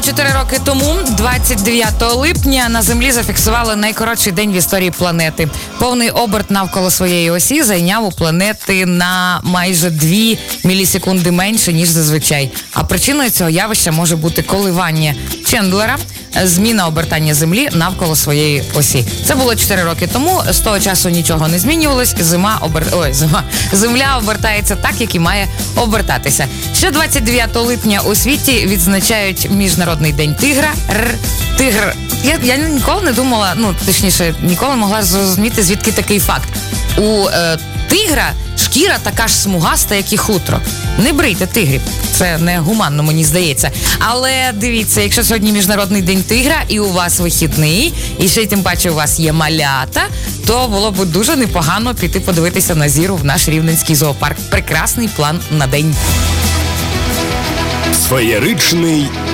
4 роки тому, 29 липня, на Землі зафіксували найкоротший день в історії планети. Повний оберт навколо своєї осі зайняв у планети на майже 2 мілісекунди менше, ніж зазвичай. А причиною цього явища може бути коливання Чендлера, зміна обертання Землі навколо своєї осі. Це було 4 роки тому, з того часу нічого не змінювалось, Земля обертається так, як і має обертатися. Ще 29 липня у світі відзначають Міжнародний день тигра. Тигр. Я ніколи не думала, точніше, ніколи не могла зрозуміти, звідки такий факт. У тигра шкіра така ж смугаста, як і хутро. Не брийте тигрів. Це не гуманно, мені здається. Але дивіться, якщо сьогодні Міжнародний день тигра і у вас вихідний, і ще й тим паче у вас є малята, то було б дуже непогано піти подивитися на зіру в наш Рівненський зоопарк. Прекрасний план на день. Феєричний